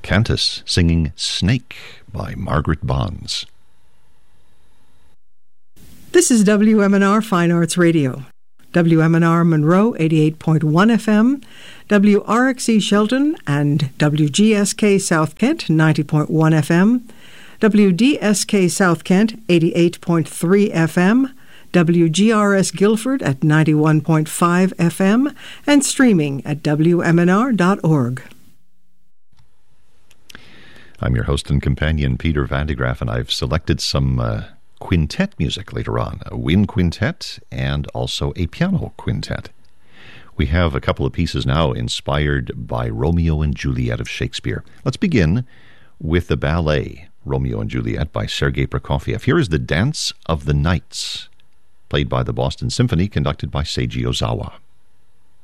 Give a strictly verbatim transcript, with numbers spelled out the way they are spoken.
Cantus singing Snake by Margaret Bonds. This is W M N R Fine Arts Radio. W M N R Monroe eighty-eight point one F M, W R X E Shelton and W G S K South Kent ninety point one F M, W D S K South Kent eighty-eight point three F M, W G R S Guilford at ninety-one point five F M, and streaming at W M N R dot org. I'm your host and companion, Peter Van de Graaff, and I've selected some uh, quintet music later on, a wind quintet and also a piano quintet. We have a couple of pieces now inspired by Romeo and Juliet of Shakespeare. Let's begin with the ballet, Romeo and Juliet by Sergei Prokofiev. Here is the Dance of the Knights, played by the Boston Symphony, conducted by Seiji Ozawa.